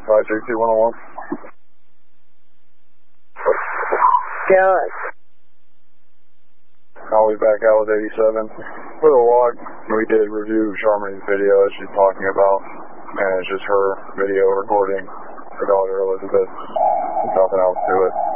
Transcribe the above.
562-101. Good. I'll be back out with 87. For the log, we did review Charmaine's video that she's talking about, and it's just her video recording her daughter Elizabeth. There's nothing else to it.